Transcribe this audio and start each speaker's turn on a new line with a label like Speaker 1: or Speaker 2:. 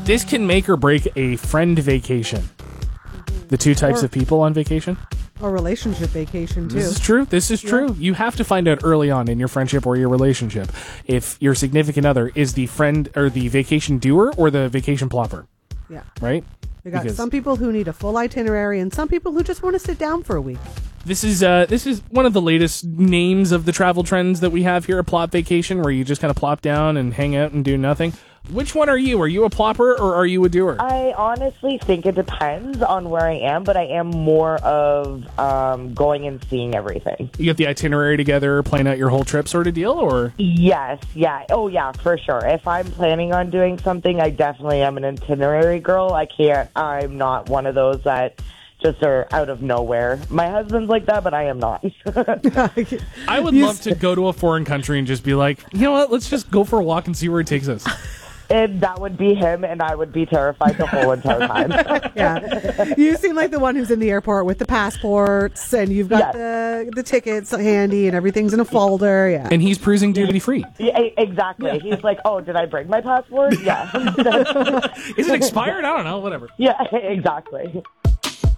Speaker 1: This can make or break a friend vacation. The two types of people on vacation.
Speaker 2: Or relationship vacation, too.
Speaker 1: This is true. You have to find out early on in your friendship or your relationship if your significant other is the friend or the vacation doer or the vacation plopper.
Speaker 2: Yeah.
Speaker 1: Right?
Speaker 2: We got some people who need a full itinerary and some people who just want to sit down for a week.
Speaker 1: This is one of the latest names of the travel trends that we have here, a plop vacation, where you just kind of plop down and hang out and do nothing. Which one are you? Are you a plopper or are you a doer?
Speaker 3: I honestly think it depends on where I am, but I am more of going and seeing everything.
Speaker 1: You get the itinerary together, plan out your whole trip sort of deal, or?
Speaker 3: Yes, yeah. Oh, yeah, for sure. If I'm planning on doing something, I definitely am an itinerary girl. I'm not one of those that just are out of nowhere. My husband's like that, but I am not.
Speaker 1: I would love to go to a foreign country and just be like, you know what, let's just go for a walk and see where it takes us.
Speaker 3: And that would be him, and I would be terrified the whole entire time.
Speaker 2: Yeah. You seem like the one who's in the airport with the passports, and you've got the tickets handy, and everything's in a folder. Yeah.
Speaker 1: And he's cruising duty free.
Speaker 3: Yeah, exactly. He's like, oh, did I bring my passport? Yeah.
Speaker 1: Is it expired? I don't know. Whatever.
Speaker 3: Yeah, exactly.